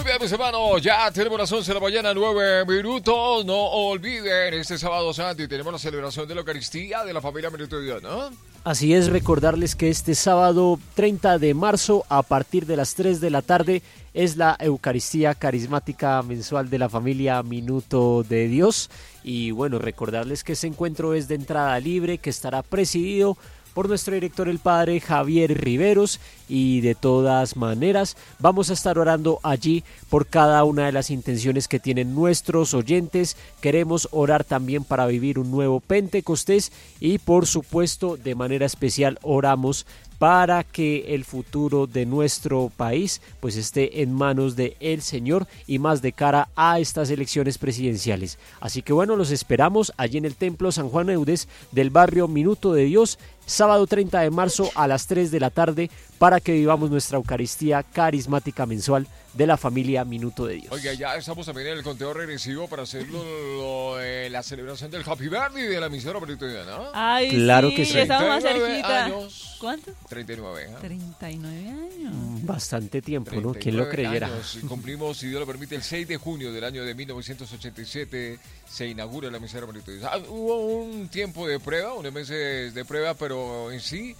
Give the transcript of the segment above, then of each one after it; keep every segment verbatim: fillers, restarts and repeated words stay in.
Muy bien, mis hermanos, ya tenemos las once de la mañana, nueve minutos. No olviden, este sábado santo y tenemos la celebración de la Eucaristía de la familia Minuto de Dios, ¿no? Así es, recordarles que este sábado treinta de marzo, a partir de las tres de la tarde, es la Eucaristía carismática mensual de la familia Minuto de Dios. Y bueno, recordarles que ese encuentro es de entrada libre, que estará presidido por nuestro director, el padre Javier Riveros, y de todas maneras vamos a estar orando allí por cada una de las intenciones que tienen nuestros oyentes. Queremos orar también para vivir un nuevo Pentecostés y por supuesto de manera especial oramos para que el futuro de nuestro país pues esté en manos de el Señor y más de cara a estas elecciones presidenciales. Así que bueno, los esperamos allí en el Templo San Juan Eudes del barrio Minuto de Dios, sábado treinta de marzo a las tres de la tarde, para que vivamos nuestra Eucaristía carismática mensual de la familia Minuto de Dios. Oiga, ya estamos también en el conteo regresivo para hacer lo, lo, eh, la celebración del Happy Birthday de la emisora Minuto de Dios, ¿no? Ay, claro sí, que sí. estamos más treinta y nueve cerquita. años. ¿Cuánto? treinta y nueve, ¿eh? treinta y nueve años. Bastante tiempo, ¿no? ¿Quién lo creyera? Años, y cumplimos, si Dios lo permite, el seis de junio del año de mil novecientos ochenta y siete se inaugura la emisora Minuto de Dios. Ah, hubo un tiempo de prueba, unos meses de prueba, pero en sí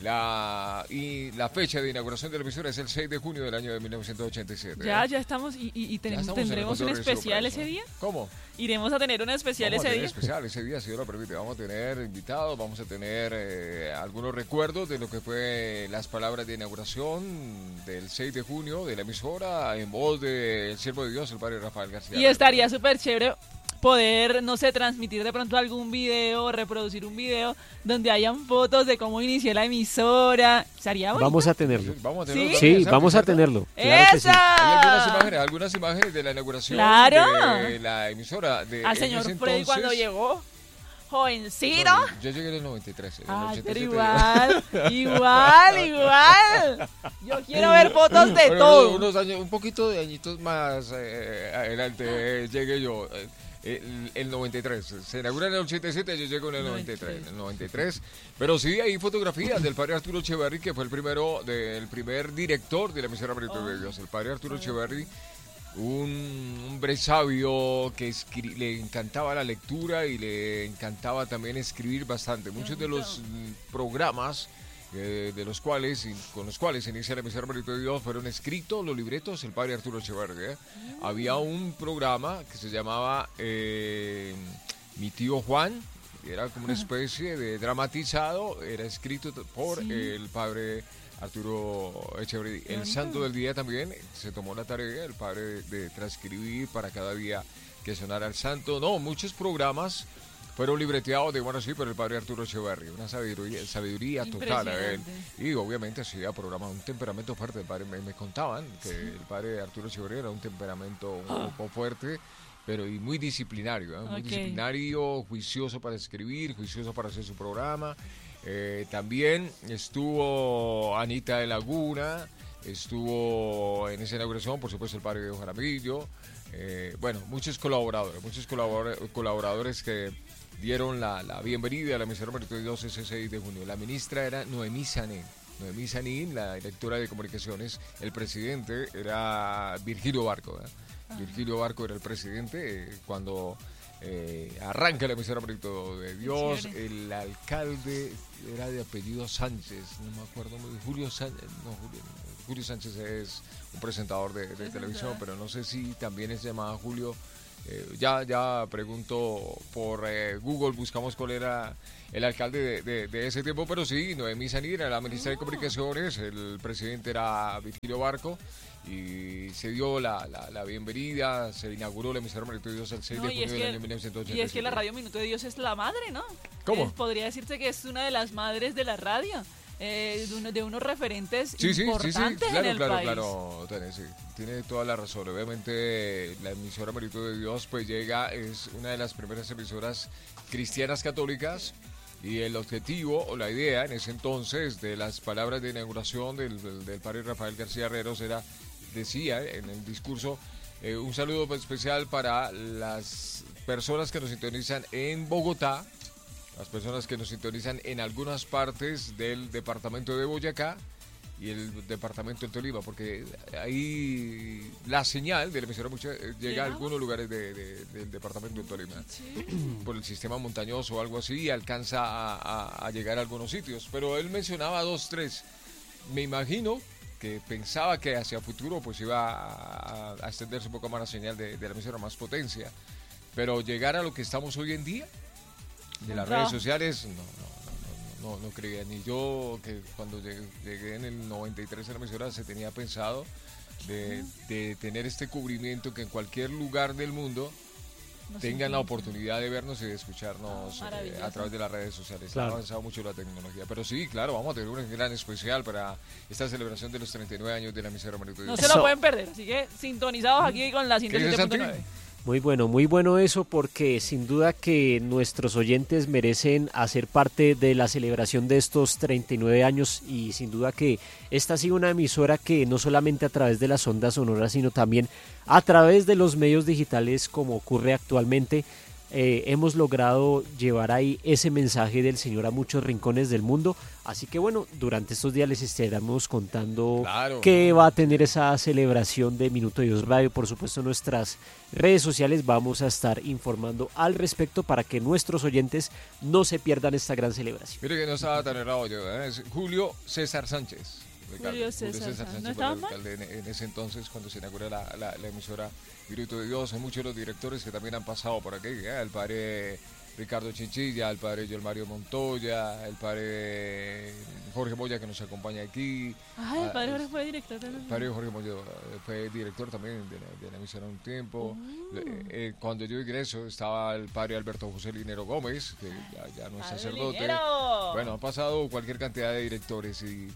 la y la fecha de inauguración de la emisora es el seis de junio del año de mil novecientos ochenta y siete. Ya, ¿eh? ya estamos y, y, y ten- Ya estamos tendremos en un el conteo especial regresivo ese para día. eso. ¿Cómo? Iremos a tener un especial Vamos a ese tener día. especial ese día, si Dios lo permite. Vamos a tener invitados, vamos a tener eh, algunos recuerdos de lo que fue las palabras de inauguración del seis de junio de la emisora en voz del siervo de Dios, el padre Rafael García. Y estaría súper chévere poder, no sé, transmitir de pronto algún video, reproducir un video donde hayan fotos de cómo inició la emisora. Estaría bonito. Vamos a tenerlo. Vamos a ¿Sí? tenerlo Sí, también, ¿sabes? vamos a ¿Cierto? tenerlo. Claro que sí. ¡Esa! Hay algunas imágenes, algunas imágenes de la inauguración ¡Claro! de la emisora. De, Al en señor ese Freddy entonces- cuando llegó, jovencito. No, yo llegué en el noventa y tres. En el Ay, pero ochenta y siete igual, igual, igual. Yo quiero ver fotos de Bueno, todo. Unos años, un poquito de añitos más eh, adelante eh, llegué yo. eh, El, el noventa y tres, se inaugura en el ochenta y siete, yo llego en el noventa y tres, en el noventa y tres, pero sí hay fotografías del padre Arturo Echeverry, que fue el primero, del primer director de la emisora Minuto de Dios, el padre Arturo Echeverry, un hombre sabio que escri- le encantaba la lectura y le encantaba también escribir bastante. Muchos de los mm, programas eh, de los cuales y con los cuales inicia la emisora Minuto de Dios fueron escritos los libretos del padre Arturo Echeverry. ¿eh? Había un programa que se llamaba eh, Mi tío Juan, era como una especie de dramatizado, era escrito por Sí. el padre Arturo Echeverry. El bonito. santo del día también se tomó la tarea, el padre, de, de transcribir para cada día que sonara el santo. No, muchos programas fueron libreteados de bueno sí por el padre Arturo Echeverry, una sabiduría, sabiduría total a él. Impresionante. Y obviamente hacía programas, un temperamento fuerte. El padre, me, me contaban que el padre Arturo Echeverry era un temperamento un poco fuerte, pero y muy disciplinario, ¿eh? muy Ok. disciplinario, juicioso para escribir, juicioso para hacer su programa. Eh, también estuvo Anita de Laguna, estuvo en esa inauguración, por supuesto, el padre de Jaramillo. Eh, bueno, muchos colaboradores, muchos colaboradores, colaboradores que dieron la, la bienvenida a la emisora Minuto de Dios ese seis de junio. La ministra era Noemí Sanín. Noemí Sanín, la directora de comunicaciones. El presidente era Virgilio Barco. ¿eh? Virgilio Barco era el presidente eh, cuando eh, arranca la emisora Minuto de Dios. Chévere. El alcalde era de apellido Sánchez, no me acuerdo muy bien. Julio Sánchez, no, Julio, Julio Sánchez es un presentador de, de televisión, pero no sé si también es llamado Julio. Eh, ya ya pregunto por eh, Google, buscamos cuál era el alcalde de, de, de ese tiempo, pero sí, Noemí Sanín era la ministra de Comunicaciones, el presidente era Virgilio Barco, y se dio la, la, la bienvenida, se inauguró la emisora Minuto de Dios el seis No, de y junio es del que- año mil novecientos ochenta y siete. Y es que la radio Minuto de Dios es la madre, ¿no? ¿Cómo? Es- podría decirse que es una de las madres de la radio, eh, de, uno- de unos referentes Sí, sí, sí, sí, importantes claro, en el claro, país. claro, Tene, sí, tiene toda la razón. Obviamente la emisora Minuto de Dios pues llega, es una de las primeras emisoras cristianas católicas, y el objetivo o la idea en ese entonces de las palabras de inauguración del, del, del padre Rafael García Herreros era, decía en el discurso, eh, un saludo especial para las personas que nos sintonizan en Bogotá, las personas que nos sintonizan en algunas partes del departamento de Boyacá, y el departamento del Tolima, porque ahí la señal de la emisora mucha, llega a algunos lugares de, de, del departamento del Tolima, sí. por el sistema montañoso o algo así, y alcanza a, a, a llegar a algunos sitios. Pero él mencionaba dos, tres. Me imagino que pensaba que hacia futuro pues iba a, a extenderse un poco más la señal de, de la emisora, más potencia. Pero llegar a lo que estamos hoy en día, de las redes sociales, no, no. No, no creía, ni yo, que cuando llegué, llegué en el noventa y tres a la emisora se tenía pensado de, de tener este cubrimiento que en cualquier lugar del mundo no tengan la oportunidad de vernos y de escucharnos oh, eh, a través de las redes sociales. Claro. Ha avanzado mucho la tecnología. Pero sí, claro, vamos a tener un gran especial para esta celebración de los treinta y nueve años de la emisora Manito Dios. No se lo pueden perder, así que sintonizados aquí con la ciento siete punto nueve. Muy bueno, muy bueno eso, porque sin duda que nuestros oyentes merecen hacer parte de la celebración de estos treinta y nueve años, y sin duda que esta ha sido una emisora que no solamente a través de las ondas sonoras, sino también a través de los medios digitales, como ocurre actualmente, eh, hemos logrado llevar ahí ese mensaje del Señor a muchos rincones del mundo. Así que bueno, durante estos días les estaremos contando claro, qué va a tener esa celebración de Minuto de Dios Radio. Por supuesto, en nuestras redes sociales vamos a estar informando al respecto para que nuestros oyentes no se pierdan esta gran celebración. Mire que no estaba tan errado yo, ¿eh? Es Julio César Sánchez. Ricardo, Julio César, Julio César Sánchez, ¿no estaba el alcalde en, en ese entonces, cuando se inaugura la, la, la emisora Minuto de Dios. Hay muchos de los directores que también han pasado por aquí, ¿eh? El padre Ricardo Chinchilla, el padre Joel Mario Montoya, el padre Jorge Moya, que nos acompaña aquí. Ah, el padre Jorge fue director también. El padre Jorge Moya fue director también de la, de la emisora un tiempo. Oh. Eh, eh, cuando yo ingreso estaba el padre Alberto José Linero Gómez, que ya, ya no es sacerdote. Linero. Bueno, han pasado cualquier cantidad de directores y,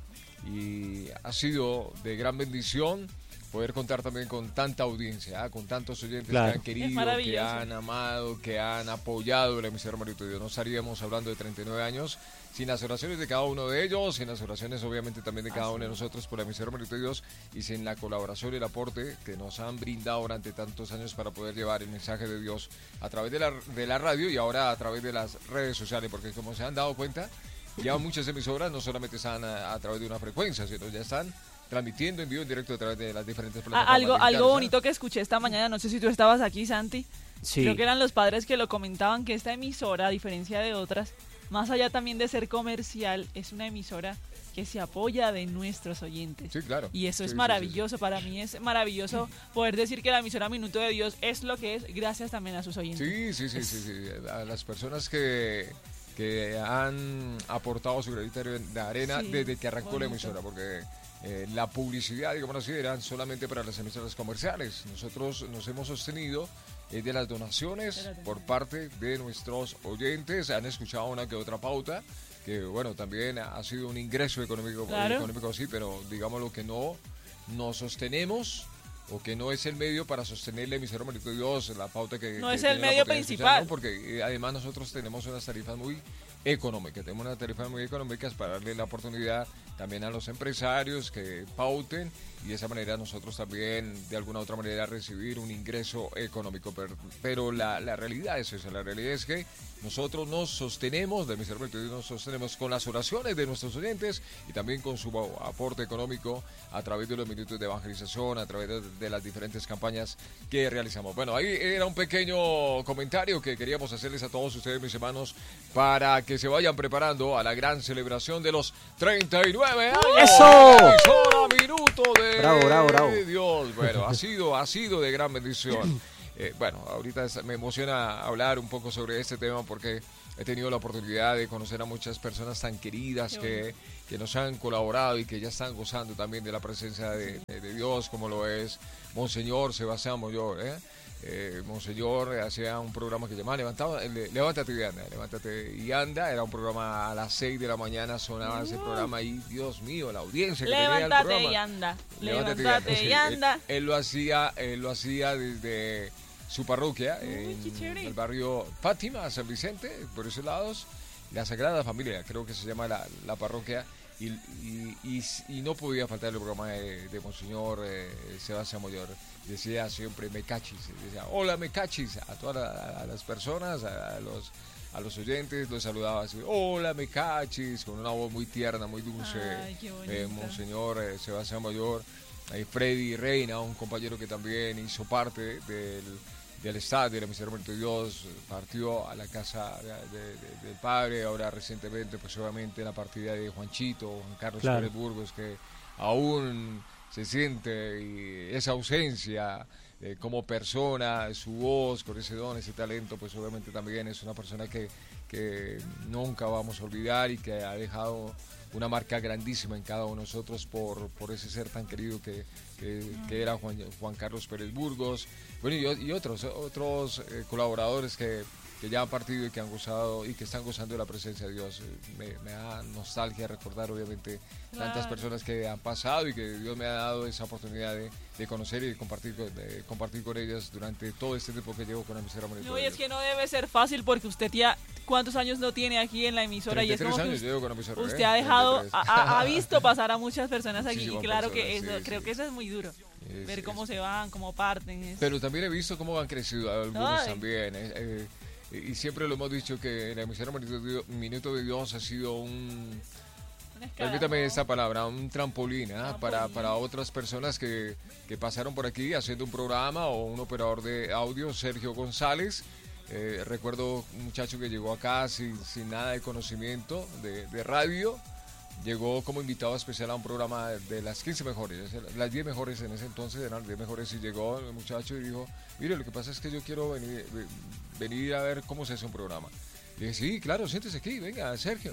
y ha sido de gran bendición poder contar también con tanta audiencia, ¿eh? Con tantos oyentes claro. que han querido, que han amado, que han apoyado la emisora Manito de Dios. No estaríamos hablando de treinta y nueve años sin las oraciones de cada uno de ellos, sin las oraciones obviamente también de cada Así uno de nosotros por la emisora Manito de Dios, y sin la colaboración y el aporte que nos han brindado durante tantos años para poder llevar el mensaje de Dios a través de la, de la radio y ahora a través de las redes sociales, porque como se han dado cuenta, ya muchas emisoras no solamente están a, a través de una frecuencia, sino ya están transmitiendo en vivo en directo a través de las diferentes plataformas. Algo, algo bonito que escuché esta mañana, no sé si tú estabas aquí, Santi. Sí. Creo que eran los padres que lo comentaban, que esta emisora, a diferencia de otras, más allá también de ser comercial, es una emisora que se apoya de nuestros oyentes. Sí, claro. Y eso sí, es sí, maravilloso. Sí, sí. Para mí es maravilloso poder decir que la emisora Minuto de Dios es lo que es, gracias también a sus oyentes. Sí, sí, sí, es... sí, sí. A las personas que, que han aportado su granito de arena sí, desde que arrancó bonito. la emisora, porque eh, la publicidad, digamos así, eran solamente para las emisoras comerciales. Nosotros nos hemos sostenido eh, de las donaciones por parte de nuestros oyentes. Han escuchado una que otra pauta, que bueno, también ha sido un ingreso económico, claro. económico sí, pero digamos lo que no nos sostenemos o que no es el medio para sostener la emisora Manito de Dios, la pauta que... No que es el medio principal. Escuchar, ¿no? Porque eh, además nosotros tenemos unas tarifas muy económicas, tenemos unas tarifas muy económicas para darle la oportunidad también a los empresarios que pauten y de esa manera nosotros también de alguna u otra manera recibir un ingreso económico. Pero, pero la, la realidad es esa, la realidad es que nosotros nos sostenemos, de Mister Manito de Dios nos sostenemos con las oraciones de nuestros oyentes y también con su aporte económico a través de los minutos de evangelización, a través de, de las diferentes campañas que realizamos. Bueno, ahí era un pequeño comentario que queríamos hacerles a todos ustedes, mis hermanos, para que se vayan preparando a la gran celebración de los treinta y nueve años. ¡Eso! Emisora Minuto de bravo, bravo, bravo. Dios. Bueno, ha sido, ha sido de gran bendición. Eh, bueno, ahorita me emociona hablar un poco sobre este tema porque he tenido la oportunidad de conocer a muchas personas tan queridas que, que nos han colaborado y que ya están gozando también de la presencia de, de, de Dios, como lo es Monseñor Sebastián Moyor, ¿eh? Eh, Monseñor hacía un programa que llamaba Levantado, eh, Levántate y Anda, Levántate y Anda, era un programa a las seis de la mañana, sonaba uh. ese programa y Dios mío, la audiencia que Levántate tenía el programa. Y anda. Levántate, Levántate y anda. Y anda. Él, él lo hacía, él lo hacía desde su parroquia Uy, en el barrio Fátima, San Vicente, por esos lados, la Sagrada Familia, creo que se llama la, la parroquia. Y, y, y, y no podía faltar el programa de, de Monseñor eh, Sebastián Moyor. Decía siempre me cachis, decía hola me cachis a todas la, a las personas, a los a los oyentes, los saludaba así, hola, me cachis, con una voz muy tierna, muy dulce. Ay, qué bonito. eh, Monseñor eh, Sebastián Mayor, eh, Freddy Reina, un compañero que también hizo parte del, del estadio de la Misericordia de Dios, partió a la casa de, de, de, del padre, ahora recientemente, pues obviamente la partida de Juanchito, Juan Carlos Claro. Pérez Burgos, que aún se siente y esa ausencia eh, como persona, su voz, con ese don, ese talento, pues obviamente también es una persona que, que nunca vamos a olvidar y que ha dejado una marca grandísima en cada uno de nosotros por, por ese ser tan querido que, que, que era Juan, Juan Carlos Pérez Burgos, bueno, y, y otros, otros eh, colaboradores que, que ya han partido y que han gozado y que están gozando de la presencia de Dios. Me, me da nostalgia recordar obviamente tantas Claro. personas que han pasado y que Dios me ha dado esa oportunidad de, de conocer y de compartir, con- de compartir con ellas durante todo este tiempo que llevo con la emisora Monitor No, de y es Dios. que no debe ser fácil porque usted ya, ¿cuántos años no tiene aquí en la emisora? Y es treinta y tres como que años usted, llevo con la emisora, usted ¿eh? ha dejado, treinta y tres. ha, ha- ha visto pasar a muchas personas aquí y Muchísimas claro que personas, eso, sí, creo sí. que eso es muy duro. Es- Ver cómo es- se van, cómo parten. es- Pero también he visto cómo han crecido algunos Ay. también. eh, eh, y siempre lo hemos dicho que la emisora Minuto de Dios, Minuto de Dios ha sido un, una escala, permítame ¿no? esta palabra, un trampolín, ¿ah? Trampolín. para, para otras personas que, que pasaron por aquí haciendo un programa o un operador de audio, Sergio González. Eh, recuerdo un muchacho que llegó acá sin, sin nada de conocimiento de, de radio. Llegó como invitado especial a un programa de las quince mejores, las diez mejores en ese entonces eran las diez mejores, y llegó el muchacho y dijo, mire, lo que pasa es que yo quiero venir, venir a ver cómo se hace un programa. Y dije, sí, claro, siéntese aquí, venga, Sergio.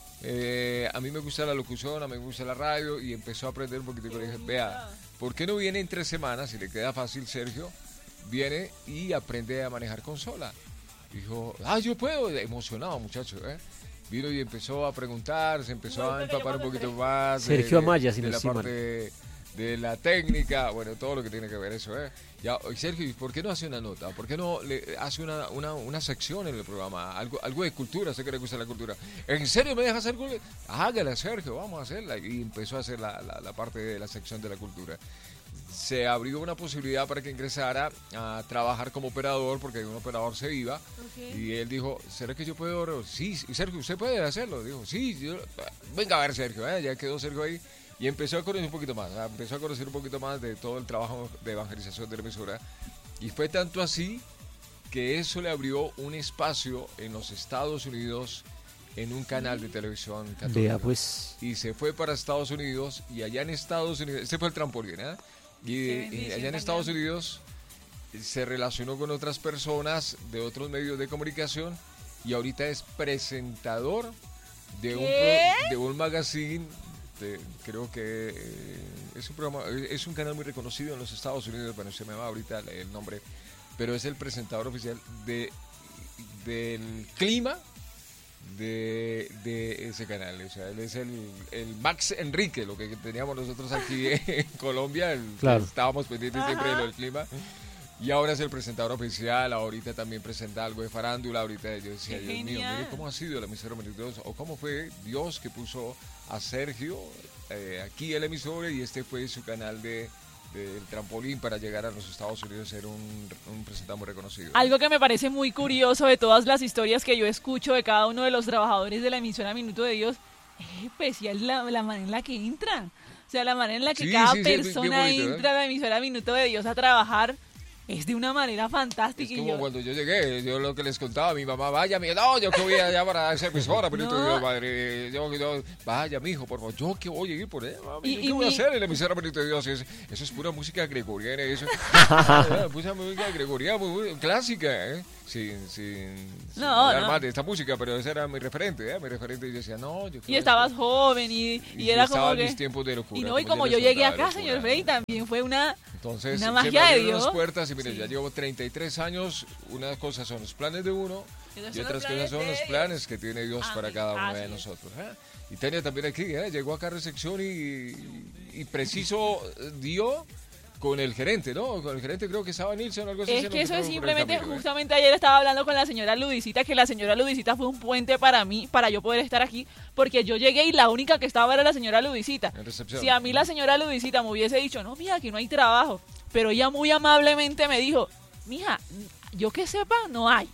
Eh, a mí me gusta la locución, a mí me gusta la radio, y empezó a aprender un poquitico. Le dije, vea, ¿por qué no viene en tres semanas, si le queda fácil, Sergio? Viene y aprende a manejar consola. Dijo, ah, yo puedo, emocionado muchacho, ¿eh? Vino y empezó a preguntar, se empezó Bueno, a pero empapar un yo cuando poquito entré- más de, Sergio de- Amaya, si de no la estoy mal. parte de la técnica, bueno, todo lo que tiene que ver eso, ¿eh? Ya, oye, Sergio, ¿y por qué no hace una nota? ¿Por qué no le hace una, una, una sección en el programa? Algo, algo de cultura, sé que le gusta la cultura. ¿En serio me deja hacer cultura? Hágala, Sergio, vamos a hacerla. Y empezó a hacer la, la, la parte de la sección de la cultura. Se abrió una posibilidad para que ingresara a trabajar como operador, porque un operador se iba. Ok. Y él dijo, ¿será que yo puedo? Sí, y Sergio, ¿usted puede hacerlo? Dijo, sí, yo- venga a ver, Sergio, ¿eh? Ya quedó Sergio ahí. Y empezó a conocer un poquito más, ¿eh? empezó a conocer un poquito más de todo el trabajo de evangelización de la emisora. Y fue tanto así que eso le abrió un espacio en los Estados Unidos en un canal de televisión católica. Vea pues. Y se fue para Estados Unidos, y allá en Estados Unidos, este fue el trampolín, ¿eh? Y, Qué y bendición allá en tan Estados grande. Unidos se relacionó con otras personas de otros medios de comunicación, y ahorita es presentador de un, ¿Qué? pro- de un magazine, de- creo que eh, es un programa, es un canal muy reconocido en los Estados Unidos, bueno, se me va ahorita el, el nombre, pero es el presentador oficial de del clima de, de ese canal. O sea, él es el, el Max Enrique, lo que teníamos nosotros aquí en Colombia, el, Claro. estábamos pendientes siempre de lo del clima. Y ahora es el presentador oficial, ahorita también presenta algo de farándula. Ahorita yo decía, ¡Qué Dios mío, genial! mire cómo ha sido la emisora Dios, o cómo fue Dios que puso a Sergio eh, aquí en la emisora, y este fue su canal de del trampolín para llegar a los Estados Unidos, ser un, un presentador muy reconocido. Algo que me parece muy curioso de todas las historias que yo escucho de cada uno de los trabajadores de la emisora Minuto de Dios es especial la, la manera en la que entran. O sea, la manera en la que Sí, cada sí, sí, es bien persona bonito, ¿eh? entra a la emisora Minuto de Dios a trabajar es de una manera fantástica. Es y como yo- cuando yo llegué, yo lo que les contaba a mi mamá, vaya, mi, no, yo que voy allá para hacer mis horas, pero No. Dios, madre, yo, yo, vaya, mijo, por favor, yo que voy a ir por ahí, mami, Y- ¿yo y qué voy a mi- hacer en la emisora Benito de Dios? Eso, eso es pura música gregoriana, eso, ah, pura música gregoriana, muy, muy clásica, ¿eh? Sin, sin, sin No, hablar no. más de esta música, pero ese era mi referente, ¿eh? Mi referente, y yo decía, no, yo Y quiero estabas esto. joven y, y Y era estaba como en que... mis tiempos de locura. Y no, y como les yo llegué contaba, de acá, locura. señor Freddy, también fue una... Entonces, Una se magia me de abrieron las Dios. puertas, y mire, Sí. ya llevo treinta y tres años, unas cosas son los planes de uno, Y otras y son otras los cosas planes son de los Dios. planes que tiene Dios para Amén. cada uno Así de es. nosotros. ¿eh? Y Tania también aquí, ¿eh? Llegó acá a recepción y, y preciso dio con el gerente, ¿no? Con el gerente creo que estaba Nilsson o algo así. Es se que nos eso fue es por el simplemente, camino, ¿eh? justamente ayer estaba hablando con la señora Ludicita, que la señora Ludicita fue un puente para mí, para yo poder estar aquí, porque yo llegué y la única que estaba era la señora Ludicita. En recepción. Si a mí la señora Ludicita me hubiese dicho, no, mija, aquí no hay trabajo, pero ella muy amablemente me dijo, mija, yo que sepa, no hay.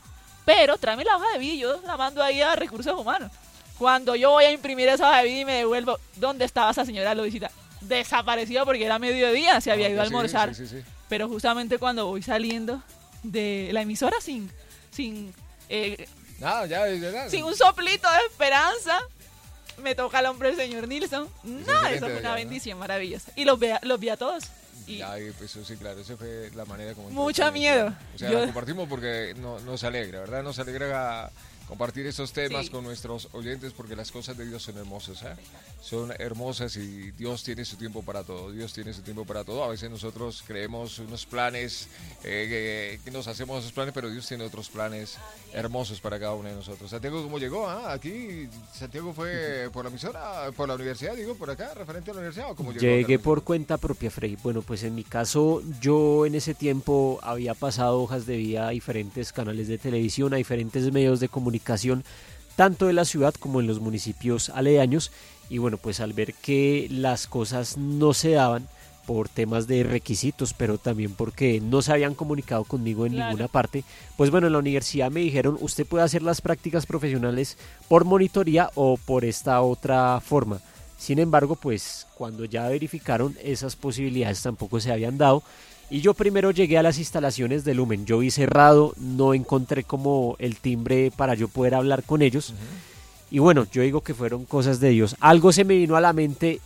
pero tráeme la hoja de vida y yo la mando ahí a Recursos Humanos. Cuando yo voy a imprimir esa hoja de vida y me devuelvo, ¿dónde estaba esa señora Loisita? Desaparecida porque era mediodía, se había ido a almorzar. Sí, sí, sí. Pero justamente cuando voy saliendo de la emisora sin... sin eh, no, ya, ya, ya. sin un soplito de esperanza, me toca el hombre el señor Nilsson. No, eso fue una bendición, ¿no? Maravillosa. Y los vi a, los vi a todos. Y ya, pues, sí, claro, esa fue la manera como... Mucho miedo. O sea, yo... compartimos porque no, nos alegra, ¿verdad? Nos alegra compartir esos temas sí. con nuestros oyentes porque las cosas de Dios son hermosas, ¿eh? Son hermosas y Dios tiene su tiempo para todo, Dios tiene su tiempo para todo. A veces nosotros creemos unos planes, eh, que nos hacemos esos planes, pero Dios tiene otros planes hermosos para cada uno de nosotros. Santiago, ¿cómo llegó? ¿Ah? Aquí, Santiago fue por la emisora, por la universidad, digo, por acá, referente a la universidad, ¿o cómo llegó? Llegué por cuenta propia, Frey. Bueno, pues en mi caso, yo en ese tiempo había pasado hojas de vida a diferentes canales de televisión, a diferentes medios de comunicación, tanto de la ciudad como en los municipios aledaños, y bueno, pues al ver que las cosas no se daban por temas de requisitos, pero también porque no se habían comunicado conmigo en claro. ninguna parte, pues bueno, en la universidad me dijeron, usted puede hacer las prácticas profesionales por monitoría o por esta otra forma. Sin embargo, pues cuando ya verificaron, esas posibilidades tampoco se habían dado. Y yo primero llegué a las instalaciones de Lumen, yo vi cerrado, no encontré como el timbre para yo poder hablar con ellos. Uh-huh. Y bueno, yo digo que fueron cosas de Dios. Algo se me vino a la mente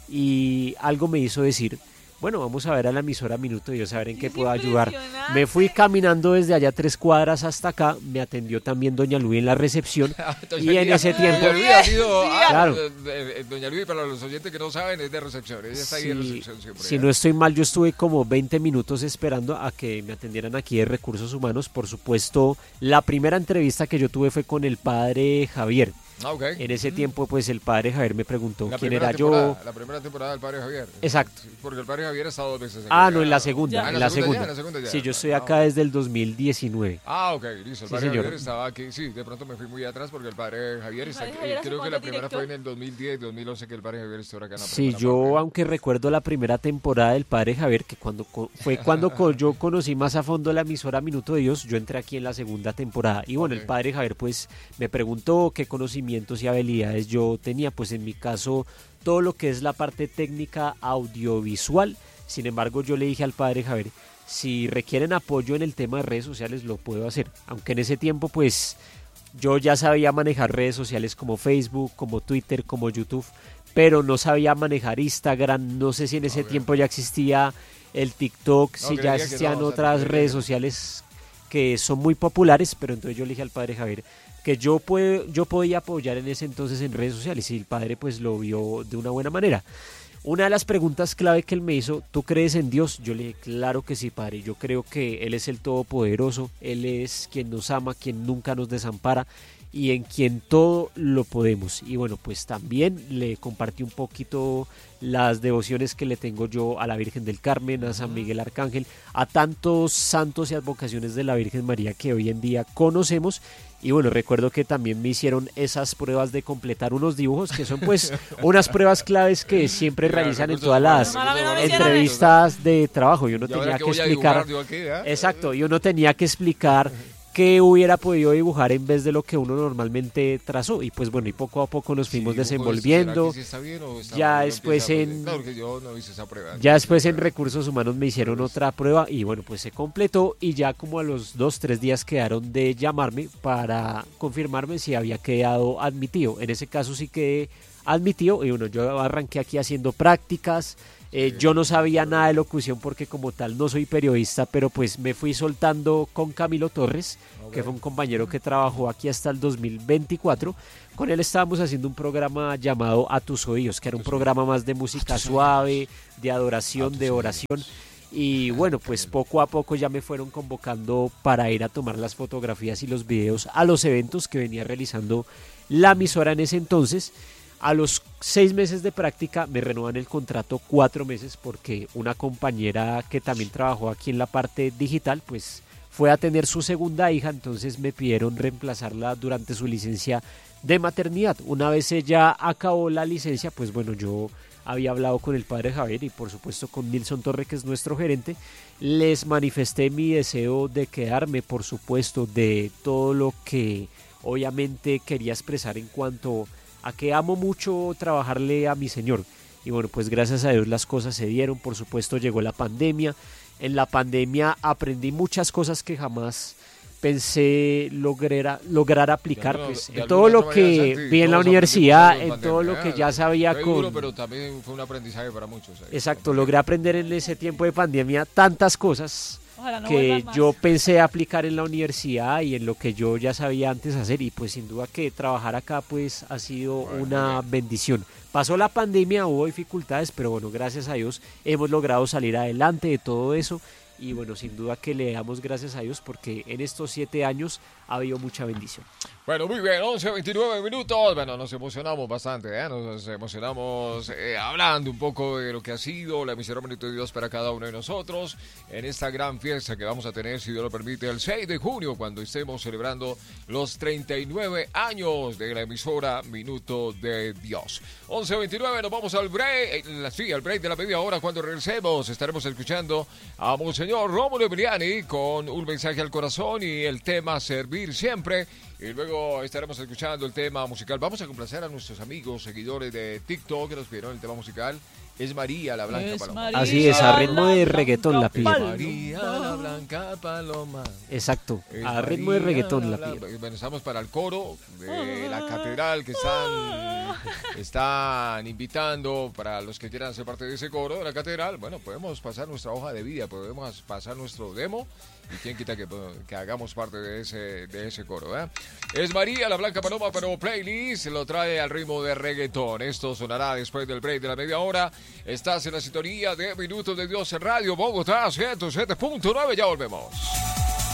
y algo me hizo decir, bueno, vamos a ver a la emisora Minuto de Dios, a ver en qué puedo ayudar. Me fui caminando desde allá tres cuadras hasta acá, me atendió también doña Luis en la recepción y en Luis, ese tiempo... Doña Luis ha sido, ah, claro. Doña Luis, para los oyentes que no saben, es de recepción, ella está sí, ahí en recepción siempre. Si ya. No estoy mal, yo estuve como veinte minutos esperando a que me atendieran aquí de Recursos Humanos. Por supuesto, la primera entrevista que yo tuve fue con el padre Javier. Ah, okay. En ese tiempo, pues el padre Javier me preguntó la quién era yo. La primera temporada del padre Javier. Exacto. Porque el padre Javier ha estado dos veces. Ah, no, en la segunda. Ah, en, en, la la segunda. Ya, en la segunda. Ya. Sí, yo estoy ah, acá okay. desde el dos mil diecinueve. Ah, ok, listo. El sí, padre señor. Javier estaba aquí. Sí, de pronto me fui muy atrás porque el padre Javier está aquí. Javier Creo que la primera director? fue en el dos mil diez, dos mil once que el padre Javier estuvo acá en la Sí, yo, parte. aunque recuerdo la primera temporada del padre Javier, que cuando fue cuando yo conocí más a fondo la emisora Minuto de Dios, yo entré aquí en la segunda temporada. Y bueno, okay. el padre Javier, pues me preguntó qué conocimientos y habilidades yo tenía. Pues en mi caso todo lo que es la parte técnica audiovisual. Sin embargo, yo le dije al padre Javier, si requieren apoyo en el tema de redes sociales lo puedo hacer, aunque en ese tiempo pues yo ya sabía manejar redes sociales como Facebook, como Twitter, como YouTube, pero no sabía manejar Instagram. No sé si en ese okay. tiempo ya existía el TikTok, no, si ya existían no, otras o sea, redes sociales que son muy populares, pero entonces yo le dije al padre Javier que yo, puedo, yo podía apoyar en ese entonces en redes sociales y el padre pues lo vio de una buena manera. Una de las preguntas clave que él me hizo, ¿tú crees en Dios? Yo le dije, claro que sí, padre, yo creo que Él es el Todopoderoso, Él es quien nos ama, quien nunca nos desampara y en quien todo lo podemos. Y bueno, pues también le compartí un poquito las devociones que le tengo yo a la Virgen del Carmen, a San Miguel Arcángel, a tantos santos y advocaciones de la Virgen María que hoy en día conocemos. Y bueno, recuerdo que también me hicieron esas pruebas de completar unos dibujos, que son pues unas pruebas claves que siempre realizan en todas las entrevistas de trabajo. Y uno tenía que explicar, exacto, y uno tenía que explicar qué hubiera podido dibujar en vez de lo que uno normalmente trazó. Y pues bueno, y poco a poco nos fuimos sí, desenvolviendo. Si bien, ya después en claro que yo no hice esa prueba. Ya después en Recursos Humanos me hicieron pues, otra prueba y bueno, pues se completó y ya como a los dos, tres días quedaron de llamarme para confirmarme si había quedado admitido. En ese caso sí quedé admitido y bueno, yo arranqué aquí haciendo prácticas. Eh, yo no sabía nada de locución porque como tal no soy periodista, pero pues me fui soltando con Camilo Torres, okay. que fue un compañero que trabajó aquí hasta el dos mil veinticuatro. Con él estábamos haciendo un programa llamado A Tus Oídos, que era un programa más de música suave, de adoración, de oración. Y bueno, pues poco a poco ya me fueron convocando para ir a tomar las fotografías y los videos a los eventos que venía realizando la emisora en ese entonces. A los seis meses de práctica me renuevan el contrato cuatro meses porque una compañera que también trabajó aquí en la parte digital pues fue a tener su segunda hija, entonces me pidieron reemplazarla durante su licencia de maternidad. Una vez ella acabó la licencia, pues bueno, yo había hablado con el padre Javier y por supuesto con Nilson Torre, que es nuestro gerente. Les manifesté mi deseo de quedarme, por supuesto, de todo lo que obviamente quería expresar en cuanto a que amo mucho trabajarle a mi señor. Y bueno, pues gracias a Dios las cosas se dieron. Por supuesto llegó la pandemia. En la pandemia aprendí muchas cosas que jamás pensé lograr, lograr aplicar, de pues, de en todo lo que manera, vi en la universidad, en pandemia, todo lo que ya sabía con... Duro, pero también fue un aprendizaje para muchos. ¿Eh? Exacto, logré aprender en ese tiempo de pandemia tantas cosas no que yo pensé aplicar en la universidad y en lo que yo ya sabía antes hacer, y pues sin duda que trabajar acá pues ha sido bueno, una bendición. Pasó la pandemia, hubo dificultades, pero bueno, gracias a Dios hemos logrado salir adelante de todo eso. Y bueno, sin duda que le damos gracias a Dios porque en estos siete años ha habido mucha bendición. Bueno, muy bien, once veintinueve minutos. Bueno, nos emocionamos bastante, ¿eh? Nos emocionamos eh, hablando un poco de lo que ha sido la emisora Minuto de Dios para cada uno de nosotros en esta gran fiesta que vamos a tener, si Dios lo permite, el seis de junio, cuando estemos celebrando los treinta y nueve años de la emisora Minuto de Dios. once veintinueve, nos vamos al break, eh, sí, al break de la media hora. Cuando regresemos estaremos escuchando a Monseñor Rómulo Emiliani con un mensaje al corazón y el tema Servir Siempre. Y luego estaremos escuchando el tema musical. Vamos a complacer a nuestros amigos, seguidores de TikTok que nos pidieron el tema musical. Es María la Blanca es Paloma. María Así es, a ritmo de reggaetón la pide. María la Blanca Paloma. Exacto, es a ritmo de reggaetón la, la pide. Bueno, estamos para el coro de la catedral que están, están invitando para los que quieran ser parte de ese coro de la catedral. Bueno, podemos pasar nuestra hoja de vida, podemos pasar nuestro demo. Y quién quita que, que hagamos parte de ese, de ese coro, ¿eh? Es María la Blanca Paloma, pero playlist lo trae al ritmo de reggaetón. Esto sonará después del break de la media hora. Estás en la sintonía de Minutos de Dios en Radio Bogotá ciento siete punto nueve. Ya volvemos.